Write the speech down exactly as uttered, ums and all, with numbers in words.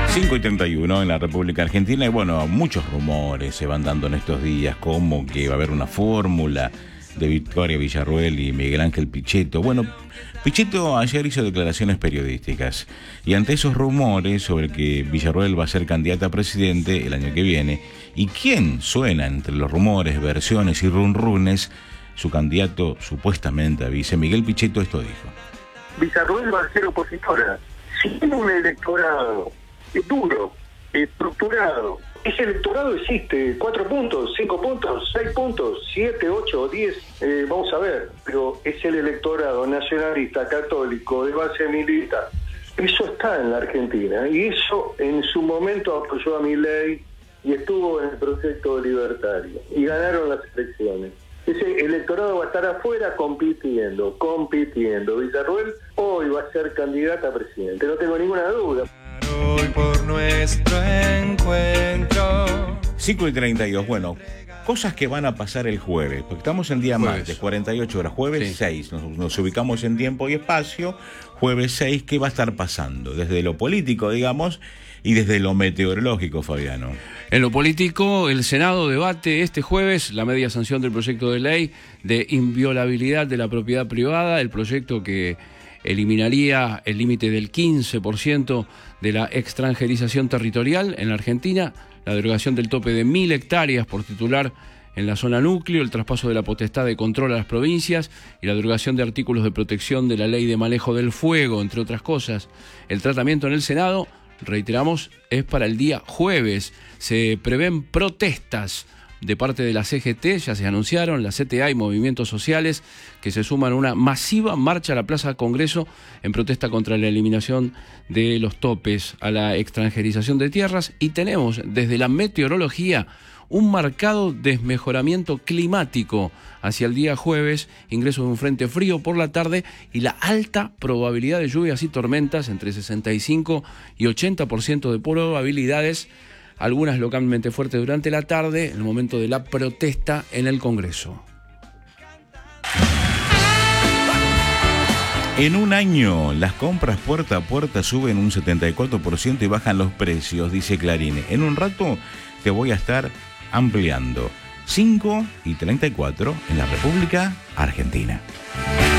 cinco y treinta y uno en la República Argentina y bueno, muchos rumores se van dando en estos días, como que va a haber una fórmula de Victoria Villarruel y Miguel Ángel Pichetto. Bueno, Pichetto ayer hizo declaraciones periodísticas y ante esos rumores sobre que Villarruel va a ser candidata a presidente el año que viene, y quién suena entre los rumores, versiones y runrunes, su candidato supuestamente a vice, Miguel Pichetto, esto dijo. Villarruel va a ser opositora. Si tiene un electorado es duro, estructurado. Ese electorado existe, cuatro puntos, cinco puntos, seis puntos, siete, ocho, diez, eh, vamos a ver, pero es el electorado nacionalista, católico, de base militar. Eso está en la Argentina, y eso en su momento apoyó a Milei y estuvo en el proyecto libertario, y ganaron las elecciones. Ese electorado va a estar afuera compitiendo, compitiendo. Villarruel hoy va a ser candidata a presidente, no tengo ninguna duda. Hoy por nuestro encuentro. cinco y treinta y dos, bueno, cosas que van a pasar el jueves, porque estamos en día Jueves. martes, cuarenta y ocho horas, jueves Sí. seis, nos, nos ubicamos en tiempo y espacio, jueves seis, ¿qué va a estar pasando? Desde lo político, digamos, y desde lo meteorológico, Fabiano. En lo político, el Senado debate este jueves la media sanción del proyecto de ley de inviolabilidad de la propiedad privada, el proyecto que eliminaría el límite del quince por ciento de la extranjerización territorial en la Argentina, la derogación del tope de mil hectáreas por titular en la zona núcleo, el traspaso de la potestad de control a las provincias y la derogación de artículos de protección de la ley de manejo del fuego, entre otras cosas. El tratamiento en el Senado, reiteramos, es para el día jueves. Se prevén protestas de parte de la C G T, ya se anunciaron, la C T A y movimientos sociales que se suman a una masiva marcha a la Plaza Congreso en protesta contra la eliminación de los topes a la extranjerización de tierras, y tenemos desde la meteorología un marcado desmejoramiento climático hacia el día jueves, ingreso de un frente frío por la tarde y la alta probabilidad de lluvias y tormentas, entre sesenta y cinco y ochenta por ciento de probabilidades, algunas localmente fuertes durante la tarde, en el momento de la protesta en el Congreso. En un año, las compras puerta a puerta suben un setenta y cuatro por ciento y bajan los precios, dice Clarín. En un rato te voy a estar ampliando. cinco y treinta y cuatro en la República Argentina.